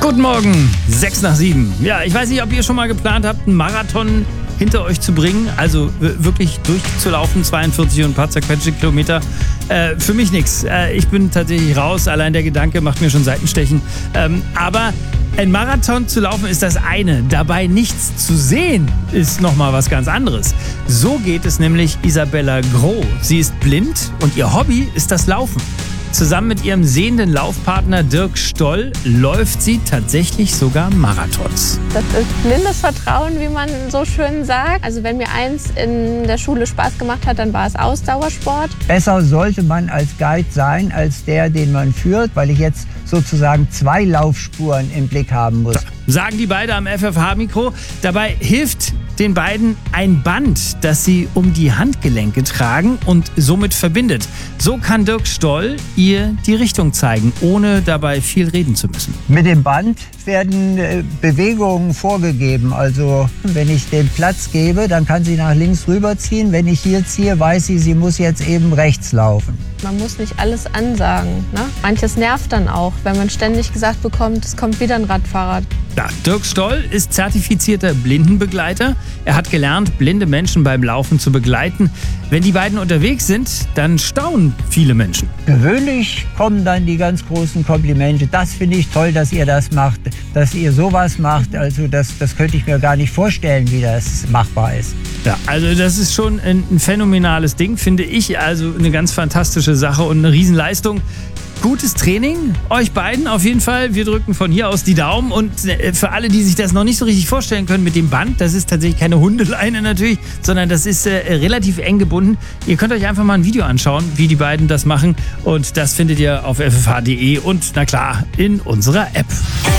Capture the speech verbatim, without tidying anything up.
Guten Morgen, sechs nach sieben. Ja, ich weiß nicht, ob ihr schon mal geplant habt, einen Marathon hinter euch zu bringen, also w- wirklich durchzulaufen, zweiundvierzig und ein paar zerquetschte Kilometer. Äh, für mich nichts. Äh, ich bin tatsächlich raus, allein der Gedanke macht mir schon Seitenstechen. Ähm, aber ein Marathon zu laufen ist das eine, dabei nichts zu sehen ist nochmal was ganz anderes. So geht es nämlich Isabella Groh. Sie ist blind und ihr Hobby ist das Laufen. Zusammen mit ihrem sehenden Laufpartner Dirk Stoll läuft sie tatsächlich sogar Marathons. Das ist blindes Vertrauen, wie man so schön sagt. Also wenn mir eins in der Schule Spaß gemacht hat, dann war es Ausdauersport. Besser sollte man als Guide sein, als der, den man führt, weil ich jetzt sozusagen zwei Laufspuren im Blick haben muss. Sagen die beiden am F F H-Mikro. Dabei hilft den beiden ein Band, das sie um die Handgelenke tragen und somit verbindet. So kann Dirk Stoll ihr die Richtung zeigen, ohne dabei viel reden zu müssen. Mit dem Band werden äh, Bewegungen vorgegeben. Also wenn ich den Platz gebe, dann kann sie nach links rüberziehen. Wenn ich hier ziehe, weiß sie, sie muss jetzt eben rechts laufen. Man muss nicht alles ansagen, ne? Manches nervt dann auch, wenn man ständig gesagt bekommt, es kommt wieder ein Radfahrer. Ja, Dirk Stoll ist zertifizierter Blindenbegleiter. Er hat gelernt, blinde Menschen beim Laufen zu begleiten. Wenn die beiden unterwegs sind, dann staunen viele Menschen. Gewöhnlich kommen dann die ganz großen Komplimente. Das finde ich toll, dass ihr das macht, dass ihr sowas macht. Also das, das könnte ich mir gar nicht vorstellen, wie das machbar ist. Ja, also das ist schon ein, ein phänomenales Ding, finde ich. Also eine ganz fantastische Sache und eine Riesenleistung. Gutes Training, euch beiden auf jeden Fall. Wir drücken von hier aus die Daumen. Und für alle, die sich das noch nicht so richtig vorstellen können mit dem Band, das ist tatsächlich keine Hundeleine natürlich, sondern das ist äh, relativ eng gebunden. Ihr könnt euch einfach mal ein Video anschauen, wie die beiden das machen. Und das findet ihr auf f f h punkt d e und na klar, in unserer App.